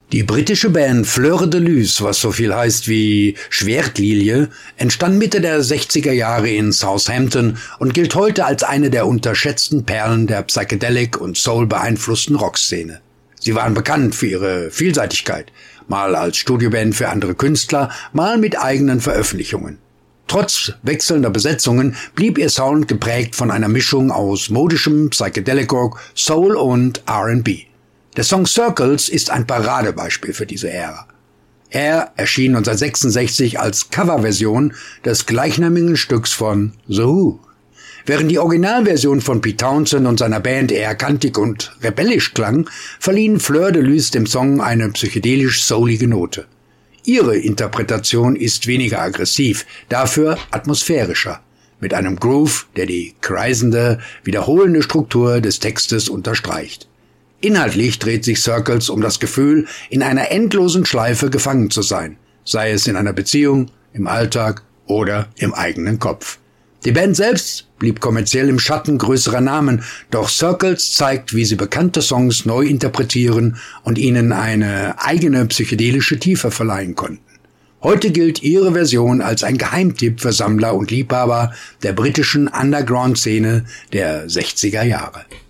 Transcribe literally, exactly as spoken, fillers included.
Die britische Band Fleur de Lys, was so viel heißt wie Schwertlilie, entstand Mitte der sechziger Jahre in Southampton und gilt heute als eine der unterschätzten Perlen der Psychedelic- und Soul-beeinflussten Rockszene. Sie waren bekannt für ihre Vielseitigkeit, mal als Studioband für andere Künstler, mal mit eigenen Veröffentlichungen. Trotz wechselnder Besetzungen blieb ihr Sound geprägt von einer Mischung aus modischem Psychedelic Rock, Soul und R and B. Der Song Circles ist ein Paradebeispiel für diese Ära. Er erschien neunzehnhundertsechsundsechzig als Coverversion des gleichnamigen Stücks von The Who. Während die Originalversion von Pete Townshend und seiner Band eher kantig und rebellisch klang, verliehen Fleur de Lys dem Song eine psychedelisch-soulige Note. Ihre Interpretation ist weniger aggressiv, dafür atmosphärischer, mit einem Groove, der die kreisende, wiederholende Struktur des Textes unterstreicht. Inhaltlich dreht sich Circles um das Gefühl, in einer endlosen Schleife gefangen zu sein, sei es in einer Beziehung, im Alltag oder im eigenen Kopf. Die Band selbst blieb kommerziell im Schatten größerer Namen, doch Circles zeigt, wie sie bekannte Songs neu interpretieren und ihnen eine eigene psychedelische Tiefe verleihen konnten. Heute gilt ihre Version als ein Geheimtipp für Sammler und Liebhaber der britischen Underground-Szene der sechziger Jahre.